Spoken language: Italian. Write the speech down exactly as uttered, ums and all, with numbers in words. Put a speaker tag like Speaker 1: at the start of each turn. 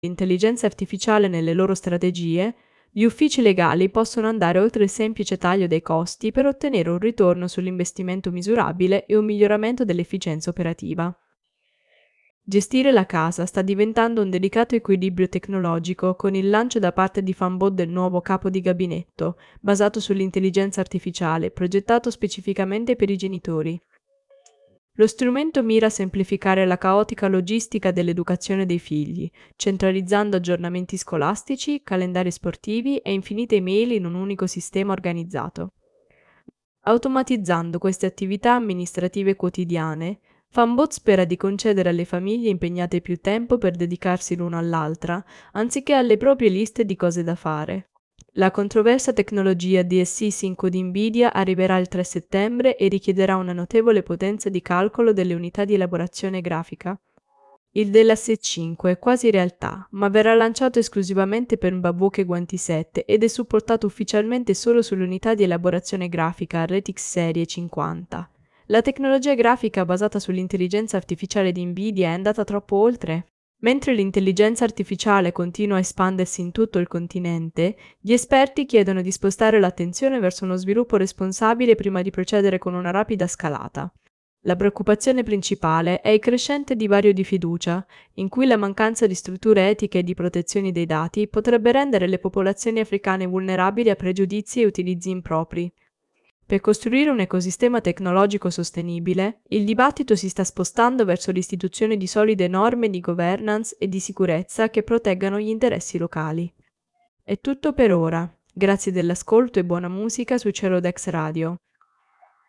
Speaker 1: l'intelligenza artificiale nelle loro strategie, gli uffici legali possono andare oltre il semplice taglio dei costi per ottenere un ritorno sull'investimento misurabile e un miglioramento dell'efficienza operativa. Gestire la casa sta diventando un delicato equilibrio tecnologico con il lancio da parte di Fanbot del nuovo capo di gabinetto, basato sull'intelligenza artificiale, progettato specificamente per i genitori. Lo strumento mira a semplificare la caotica logistica dell'educazione dei figli, centralizzando aggiornamenti scolastici, calendari sportivi e infinite email in un unico sistema organizzato. Automatizzando queste attività amministrative quotidiane, Fanbot spera di concedere alle famiglie impegnate più tempo per dedicarsi l'una all'altra, anziché alle proprie liste di cose da fare. La controversa tecnologia D S C cinque di Nvidia arriverà il tre settembre e richiederà una notevole potenza di calcolo delle unità di elaborazione grafica. Il D L S cinque è quasi realtà, ma verrà lanciato esclusivamente per Babuque Guanti sette ed è supportato ufficialmente solo sulle unità di elaborazione grafica R T X Serie cinquanta. La tecnologia grafica basata sull'intelligenza artificiale di Nvidia è andata troppo oltre. Mentre l'intelligenza artificiale continua a espandersi in tutto il continente, gli esperti chiedono di spostare l'attenzione verso uno sviluppo responsabile prima di procedere con una rapida scalata. La preoccupazione principale è il crescente divario di fiducia, in cui la mancanza di strutture etiche e di protezione dei dati potrebbe rendere le popolazioni africane vulnerabili a pregiudizi e utilizzi impropri. Per costruire un ecosistema tecnologico sostenibile, il dibattito si sta spostando verso l'istituzione di solide norme di governance e di sicurezza che proteggano gli interessi locali. È tutto per ora. Grazie dell'ascolto e buona musica su Cerodex Radio.